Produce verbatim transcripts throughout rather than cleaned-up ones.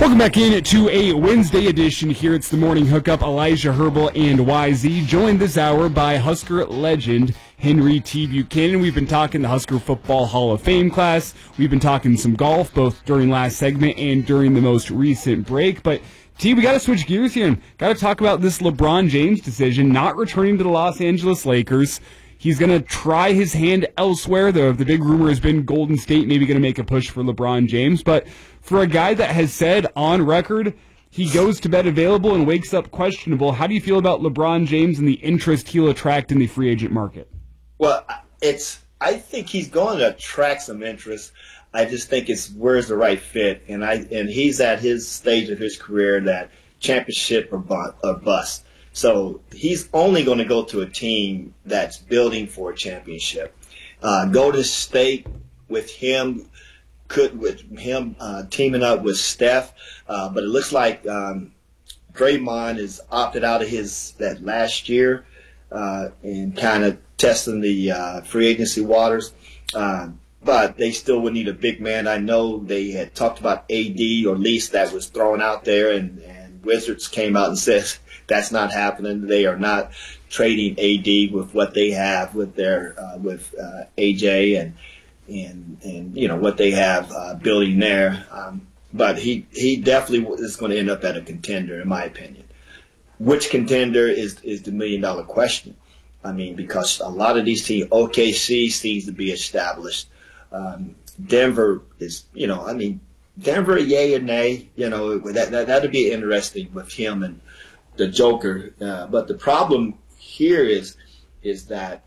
Welcome back in to a Wednesday edition here. It's the Morning Hookup. Elijah Herbal and Y Z, joined this hour by Husker legend Henry T. Buchanan. We've been talking the Husker Football Hall of Fame class. We've been talking some golf, both during last segment and during the most recent break. But, T, we got to switch gears here and got to talk about this LeBron James decision, not returning to the Los Angeles Lakers. He's going to try his hand elsewhere. The, the big rumor has been Golden State maybe going to make a push for LeBron James. But for a guy that has said on record he goes to bed available and wakes up questionable, how do you feel about LeBron James and the interest he'll attract in the free agent market? Well, it's. I think he's going to attract some interest. I just think it's where's the right fit, and I and he's at his stage of his career that championship or, bu- or bust. So he's only going to go to a team that's building for a championship. Uh, Golden State with him, could with him uh, teaming up with Steph, uh, but it looks like um, Draymond is opted out of his that last year uh, and kind of testing the uh, free agency waters. Uh, but they still would need a big man. I know they had talked about A D, or at least that was thrown out there, and, and Wizards came out and said that's not happening. They are not trading A D with what they have with their uh, with uh, A J and and and you know what they have uh, building there. Um, but he he definitely is going to end up at a contender, in my opinion. Which contender is is the million dollar question? I mean, because a lot of these teams, O K C seems to be established. Um, Denver is, you know, I mean, Denver, yay or nay, you know, that that that'd be interesting with him and the Joker. Uh, but the problem here is is that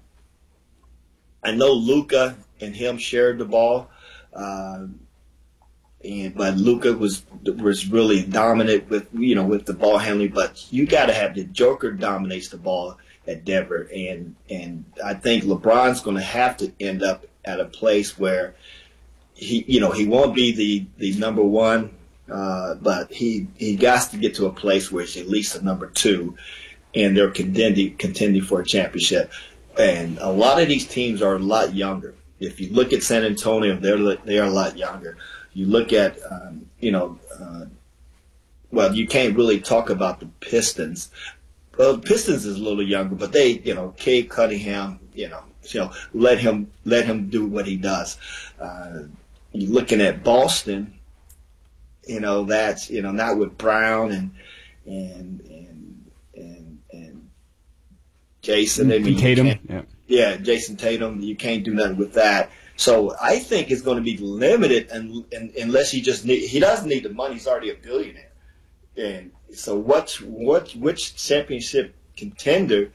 I know Luka and him shared the ball, uh, and but Luka was was really dominant with you know with the ball handling. But you got to have the Joker dominates the ball at Denver, and and I think LeBron's going to have to end up at a place where he you know he won't be the the number one. Uh, but he he got to get to a place where he's at least a number two, and they're contending contending for a championship. And a lot of these teams are a lot younger. If you look at San Antonio, they're they are a lot younger. You look at um, you know, uh, well, you can't really talk about the Pistons. Well, the Pistons is a little younger, but they you know, Cade Cunningham, you know, you know, let him let him do what he does. Uh, you're looking at Boston. You know, that's, you know, not with Brown and, and, and, and, and Jason. I mean, Tatum. Yeah. yeah, Jason Tatum. You can't do nothing with that. So I think it's going to be limited and, and, unless he just need, he doesn't need the money. He's already a billionaire. And so what's, what, which championship contender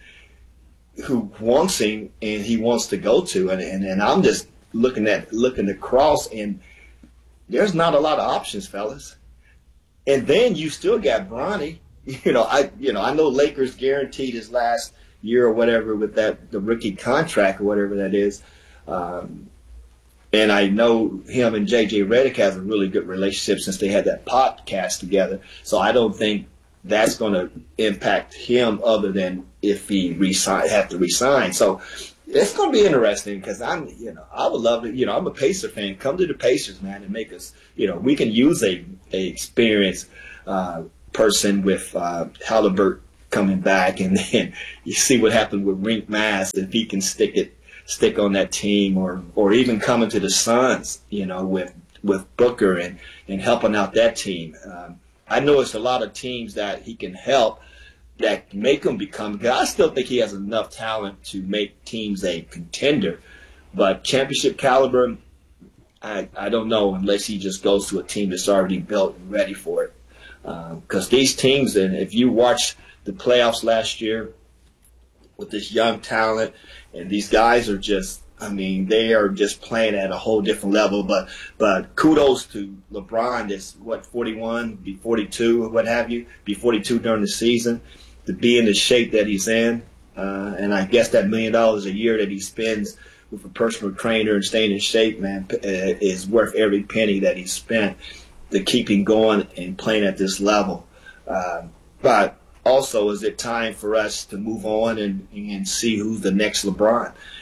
who wants him and he wants to go to? And, and, and I'm just looking at, looking across, and there's not a lot of options, fellas. And then you still got Bronny. You know, I you know I know Lakers guaranteed his last year or whatever with that the rookie contract or whatever that is. Um, and I know him and J J Redick has a really good relationship since they had that podcast together. So I don't think that's going to impact him other than if he resign have to resign. So it's going to be interesting because I'm, you know, I would love to, you know, I'm a Pacer fan. Come to the Pacers, man, and make us, you know, we can use a, a experienced uh, person with uh, Halliburton coming back, and then you see what happened with Rink Mass if he can stick it, stick on that team, or or even coming to the Suns, you know, with with Booker and and helping out that team. Um, I know it's a lot of teams that he can help that make him become, because I still think he has enough talent to make teams a contender. But championship caliber, I, I don't know unless he just goes to a team that's already built and ready for it. Because uh, these teams, and if you watch the playoffs last year with this young talent, and these guys are just, I mean, they are just playing at a whole different level. But but kudos to LeBron, that's, what, forty-one, be forty-two, or what have you, be forty-two during the season, to be in the shape that he's in. Uh, and I guess that million dollars a year that he spends with a personal trainer and staying in shape, man, uh, is worth every penny that he spent to keep him going and playing at this level. Uh, but also, is it time for us to move on and, and see who's the next LeBron?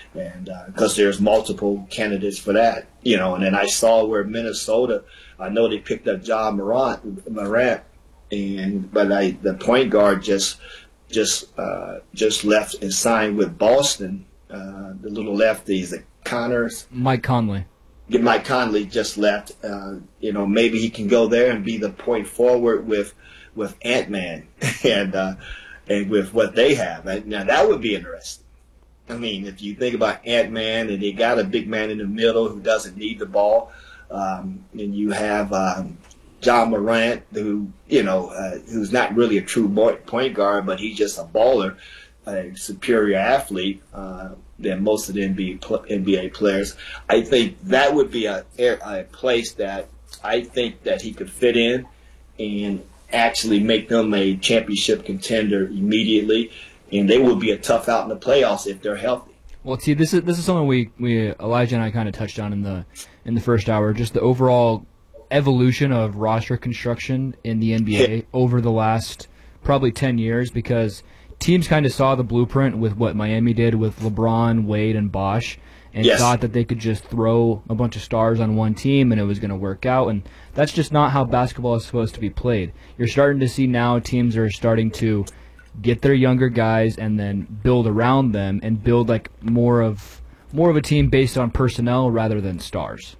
and because uh, there's multiple candidates for that, you know. And then I saw where Minnesota, I know they picked up Ja Morant, Morant, and but I the point guard just just uh, just left and signed with Boston. Uh, the little lefty, is it Connors? Mike Conley. Mike Conley just left. Uh, you know, maybe he can go there and be the point forward with with Ant-Man and uh, and with what they have. Now that would be interesting. I mean, if you think about Ant-Man and they got a big man in the middle who doesn't need the ball, um, and you have um, Ja Morant, who you know uh, who's not really a true point guard, but he's just a baller, a superior athlete. Uh, than most of the N B A players. I think that would be a, a place that I think that he could fit in and actually make them a championship contender immediately, and they will be a tough out in the playoffs if they're healthy. Well, see, this is this is something we, we Elijah and I kind of touched on in the in the first hour, just the overall evolution of roster construction in the N B A over the last probably ten years, because teams kind of saw the blueprint with what Miami did with LeBron, Wade, and Bosh, and yes. thought that they could just throw a bunch of stars on one team and it was going to work out. And that's just not how basketball is supposed to be played. You're starting to see now teams are starting to get their younger guys and then build around them and build like more of more of a team based on personnel rather than stars.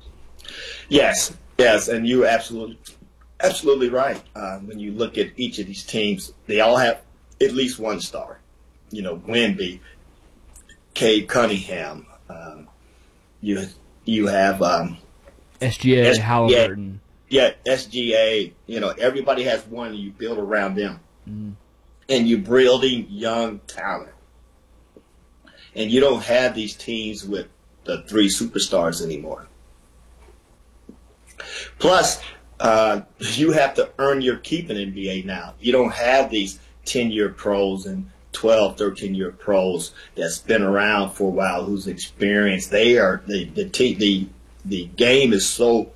Yes, yes, and you're absolutely absolutely right. Uh, when you look at each of these teams, they all have at least one star. You know, Wemby, Cade Cunningham. Um, you you have um, S G A, Halliburton. Yeah, S G A. You know, everybody has one, and you build around them, mm. and you're building young talent. And you don't have these teams with the three superstars anymore. Plus, uh, you have to earn your keep in N B A now. You don't have these ten-year pros and twelve, thirteen-year pros that's been around for a while, who's experienced. They are the the the the game is so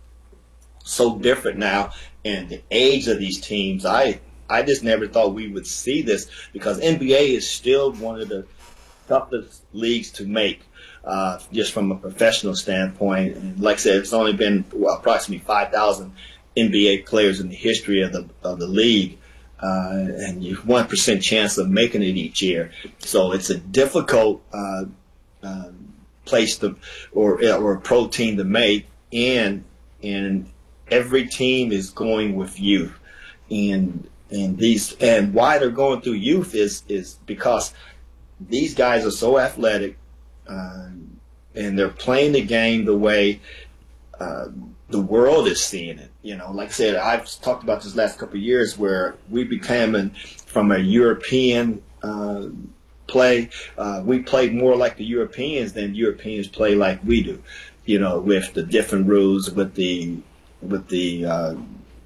so different now, and the age of these teams. I I just never thought we would see this, because N B A is still one of the toughest leagues to make, uh, just from a professional standpoint. And like I said, it's only been well, approximately five thousand N B A players in the history of the of the league. Uh, and you have one percent chance of making it each year. So it's a difficult uh, uh, place to, or or a pro team to make, and and every team is going with youth, and and these and why they're going through youth is is because these guys are so athletic, uh, and they're playing the game the way uh, the world is seeing it. You know, like I said, I've talked about this last couple of years where we became, from a European uh, play, uh, we played more like the Europeans than Europeans play like we do. You know, with the different rules, with the with the uh,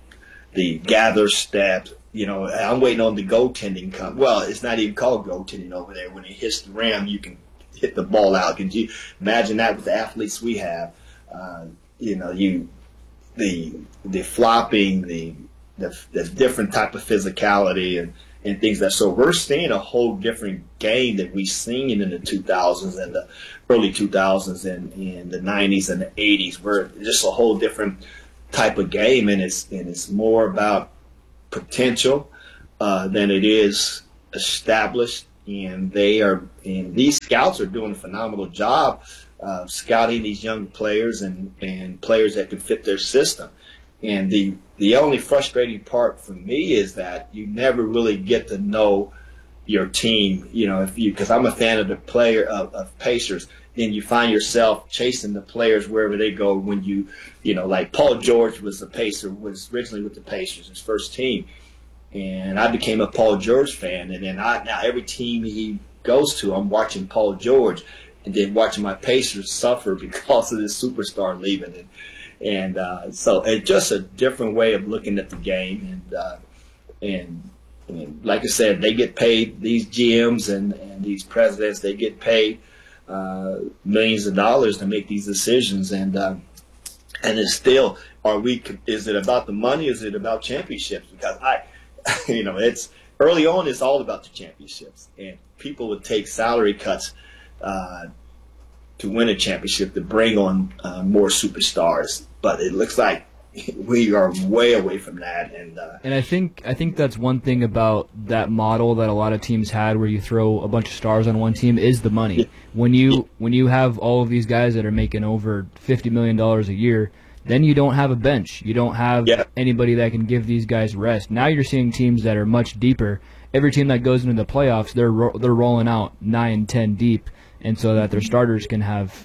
the gather step. You know, I'm waiting on the goaltending come. Well, it's not even called goaltending over there. When it hits the rim, you can hit the ball out. Can you imagine that with the athletes we have? Uh, you know, you. the the flopping, the, the the different type of physicality and, and things that. So we're seeing a whole different game that we've seen in the two thousands and the early two thousands and, and the nineties and the eighties. We're just a whole different type of game, and it's and it's more about potential uh, than it is established. And they are and these scouts are doing a phenomenal job Uh, scouting these young players and, and players that can fit their system. And the the only frustrating part for me is that you never really get to know your team. You know, if you because I'm a fan of the player of, of Pacers, then you find yourself chasing the players wherever they go. When you you know, like Paul George was a Pacer, was originally with the Pacers, his first team, and I became a Paul George fan. And then I now every team he goes to, I'm watching Paul George. And then watching my Pacers suffer because of this superstar leaving, and and uh, so it's just a different way of looking at the game. And uh, and, and like I said, they get paid. These G Ms and, and these presidents, they get paid uh, millions of dollars to make these decisions. And uh, and it's still, are we? Is it about the money? Is it about championships? Because I, you know, it's early on. It's all about the championships, and people would take salary cuts uh, to win a championship, to bring on uh, more superstars. But it looks like we are way away from that. And uh, and I think I think that's one thing about that model that a lot of teams had, where you throw a bunch of stars on one team, is the money. Yeah. When you when you have all of these guys that are making over fifty million dollars a year, then you don't have a bench. You don't have yeah. anybody that can give these guys rest. Now you're seeing teams that are much deeper. Every team that goes into the playoffs, they're ro- they're rolling out nine, ten deep, and so that their starters can have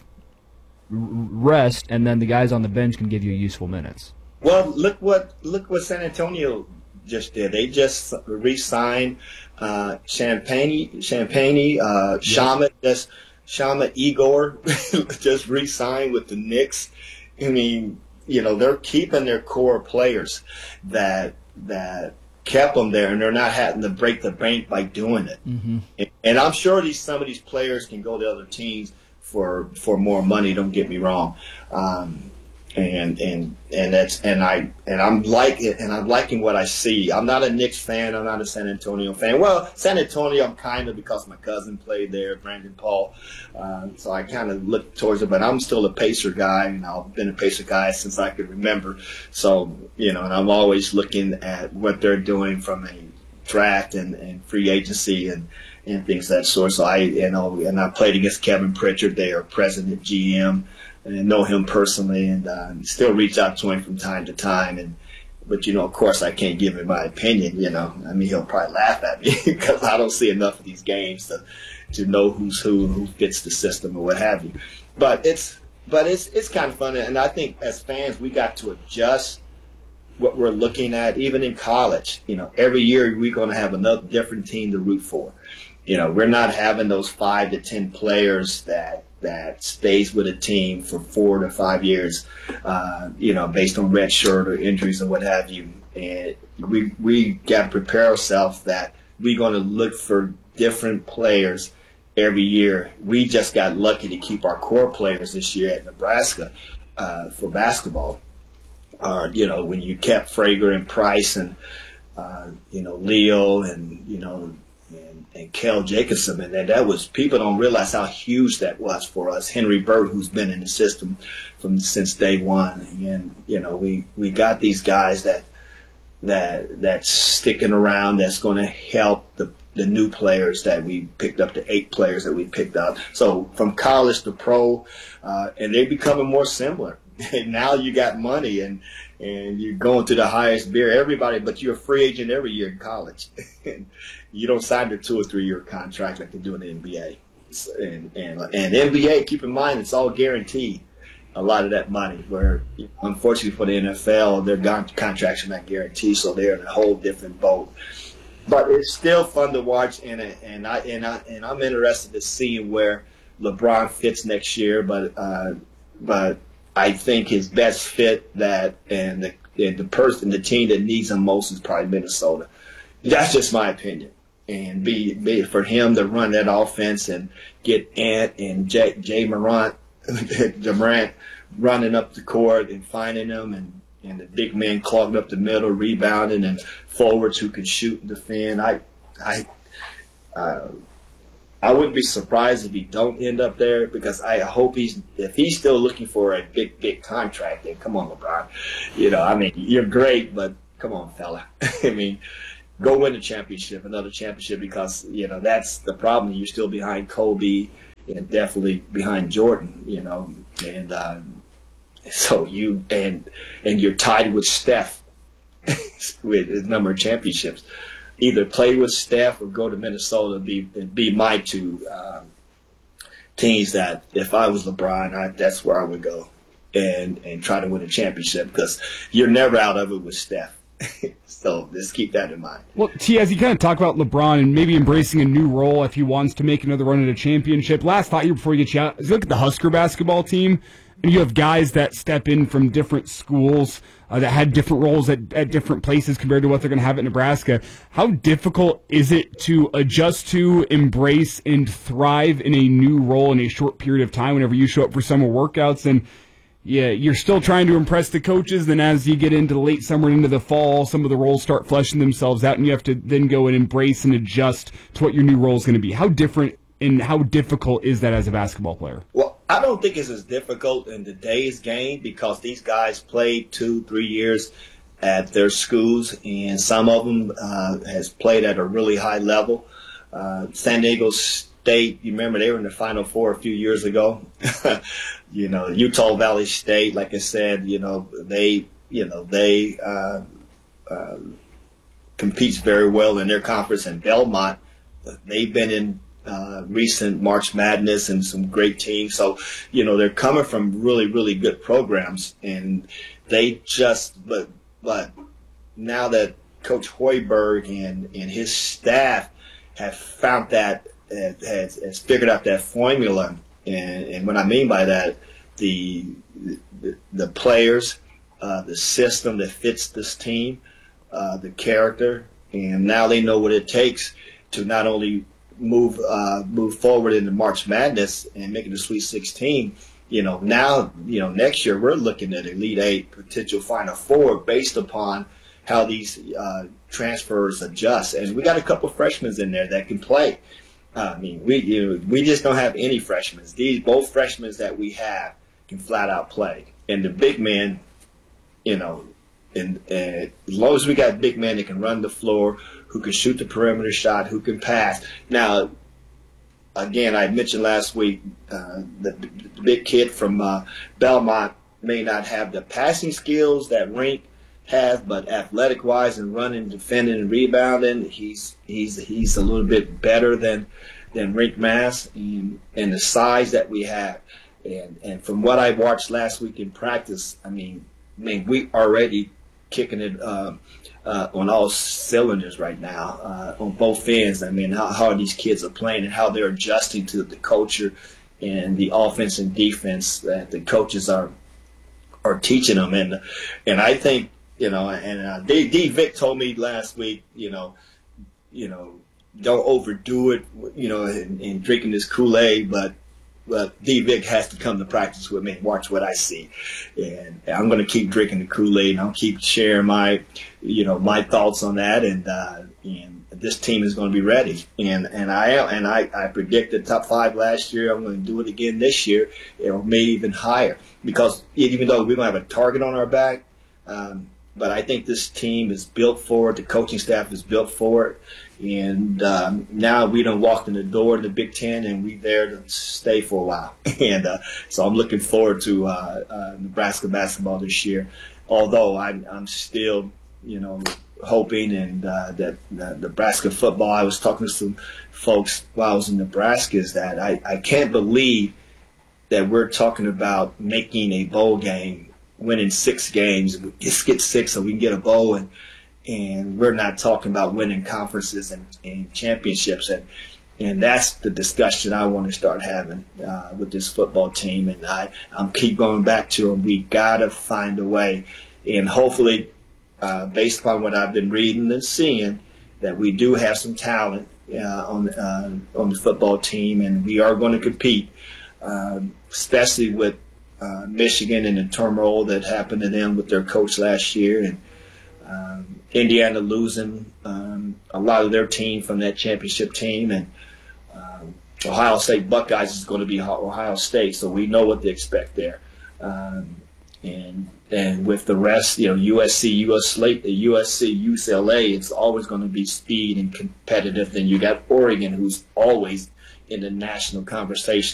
rest, and then the guys on the bench can give you useful minutes. Well, look what look what San Antonio just did. They just re-signed uh, Champagne, Champagne, uh, Shama, just Shama Igor, just re-signed with the Knicks. I mean, you know, they're keeping their core players that that kept them there, and they're not having to break the bank by doing it. Mm-hmm. And, and I'm sure these some of these players can go to other teams for for more money. Don't get me wrong, um, and and and that's and I and I'm like it, and I'm liking what I see. I'm not a Knicks fan. I'm not a San Antonio fan. Well, San Antonio, I'm kind of, because my cousin played there, Brandon Paul. Uh, so I kind of look towards it, but I'm still a Pacer guy, and I've been a Pacer guy since I could remember. So you know, and I'm always looking at what they're doing from a draft and, and free agency and. and things of that sort. So I, you know, and I played against Kevin Pritchard, their president, G M, and I know him personally, and uh, still reach out to him from time to time. And but you know, of course, I can't give him my opinion. You know, I mean, he'll probably laugh at me because I don't see enough of these games to to know who's who, who fits the system, or what have you. But it's but it's it's kind of fun, and I think as fans, we got to adjust what we're looking at, even in college. You know, every year we're going to have another different team to root for. You know, we're not having those five to ten players that that stays with a team for four to five years, uh, you know, based on red shirt or injuries or what have you. And we we got to prepare ourselves that we're going to look for different players every year. We just got lucky to keep our core players this year at Nebraska uh, for basketball. Uh, you know, when you kept Frager and Price and, uh, you know, Leo and, you know, and, and Kel Jacobson, and that, that was, people don't realize how huge that was for us. Henry Bird, who's been in the system from since day one. And, you know, we, we got these guys that, that, that's sticking around, that's going to help the, the new players that we picked up, the eight players that we picked up. So from college to pro, uh, and they're becoming more similar. And now you got money, and and you're going to the highest bidder, everybody, but you're a free agent every year in college. And you don't sign a two or three year contract like they do in the N B A. And and and N B A, keep in mind, it's all guaranteed. A lot of that money, where unfortunately for the N F L, their contracts are not guaranteed, so they're in a whole different boat. But it's still fun to watch, and and I and I and I'm interested in seeing where LeBron fits next year. But uh, but. I think his best fit that and the and the person, the team that needs him most is probably Minnesota. That's just my opinion. And be, be for him to run that offense and get Ant and Jay, Jay Morant, Durant running up the court and finding them, and, and the big man clogging up the middle, rebounding, and forwards who can shoot and defend. I, I, uh, I wouldn't be surprised if he don't end up there, because I hope he's, if he's still looking for a big, big contract, then come on, LeBron. You know, I mean, you're great, but come on, fella. I mean, go win a championship, another championship, because, you know, that's the problem. You're still behind Kobe and definitely behind Jordan, you know, and uh, so you, and, and you're tied with Steph with a number of championships. Either play with Steph or go to Minnesota. Be be my two um, teams that, if I was LeBron, I, that's where I would go and and try to win a championship, because you're never out of it with Steph. So just keep that in mind. Well, T, as you kind of talk about LeBron and maybe embracing a new role if he wants to make another run at a championship, last thought here before we get you out is, look at the Husker basketball team, and you have guys that step in from different schools uh, that had different roles at, at different places compared to what they're going to have at Nebraska. How difficult is it to adjust to, embrace, and thrive in a new role in a short period of time whenever you show up for summer workouts? And yeah, you're still trying to impress the coaches. Then as you get into the late summer and into the fall, some of the roles start fleshing themselves out, and you have to then go and embrace and adjust to what your new role is going to be. How different and how difficult is that as a basketball player? Well, I don't think it's as difficult in today's game because these guys played two, three years at their schools, and some of them uh, has played at a really high level. Uh, San Diego State, you remember they were in the Final Four a few years ago. You know, Utah Valley State, like I said, you know, they, you know, they uh, uh, competes very well in their conference. And Belmont, they've been in uh, recent March Madness and some great teams. So, you know, they're coming from really, really good programs, and they just, but, but now that Coach Hoiberg and, and his staff have found that, has, has figured out that formula. And, and what I mean by that, the the, the players, uh, the system that fits this team, uh, the character, and now they know what it takes to not only move uh, move forward into March Madness and making the Sweet sixteen. You know, now, you know, next year we're looking at Elite Eight, potential Final Four, based upon how these uh, transfers adjust. And we got a couple freshmen in there that can play. Uh, I mean, we you know, we just don't have any freshmen. These both freshmen that we have can flat out play, and the big men, you know, and, and as long as we got big men that can run the floor, who can shoot the perimeter shot, who can pass. Now, again, I mentioned last week uh, the, the big kid from uh, Belmont may not have the passing skills that Rink has, but athletic-wise and running, defending, and rebounding, he's he's he's a little bit better than than Rink Mass, and, and the size that we have. And and from what I watched last week in practice, I mean, I mean we already kicking it uh, uh, on all cylinders right now uh, on both ends. I mean, how, how these kids are playing and how they're adjusting to the culture and the offense and defense that the coaches are are teaching them. And and I think, you know, and uh, D, D Vic told me last week, you know, you know, don't overdo it, you know, in, in drinking this Kool-Aid, but but D Vic has to come to practice with me and watch what I see. And I'm going to keep drinking the Kool-Aid, and I'll keep sharing my, you know, my thoughts on that. And uh, and this team is going to be ready. And and I am, and I, I predicted top five last year. I'm going to do it again this year, or maybe even higher, because even though we don't have a target on our back, um, but I think this team is built for it. The coaching staff is built for it. And um, now we done walked in the door of the Big Ten, and we there to stay for a while. And uh, so I'm looking forward to uh, uh, Nebraska basketball this year. Although I'm, I'm still, you know, hoping and uh, that uh, Nebraska football. I was talking to some folks while I was in Nebraska. Is that I, I can't believe that we're talking about making a bowl game, winning six games. Just get six so we can get a bowl, and and we're not talking about winning conferences and, and championships. And and that's the discussion I want to start having uh, with this football team. And I I'm keep going back to them. We gotta find a way, and hopefully, uh, based upon what I've been reading and seeing, that we do have some talent uh, on uh, on the football team, and we are going to compete, um, especially with Uh, Michigan and the turmoil that happened to them with their coach last year, and um, Indiana losing um, a lot of their team from that championship team, and um, Ohio State Buckeyes is going to be Ohio State, so we know what to expect there. Um, and and with the rest, you know, U S C, U S C, U C L A, it's always going to be speed and competitive. Then you got Oregon, who's always in the national conversation.